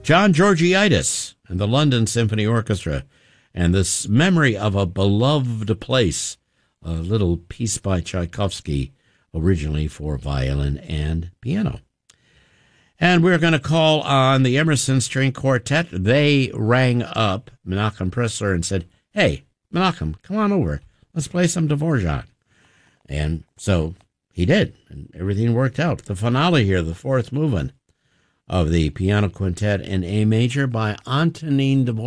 John Georgiadis and the London Symphony Orchestra, and this Memory of a Beloved Place, a little piece by Tchaikovsky, originally for violin and piano. And we're going to call on the Emerson String Quartet. They rang up Menachem Pressler and said, "Hey, Menachem, come on over. Let's play some Dvorak." And so he did, and everything worked out. The finale here, the fourth movement of the piano quintet in A major by Antonin Dvorak.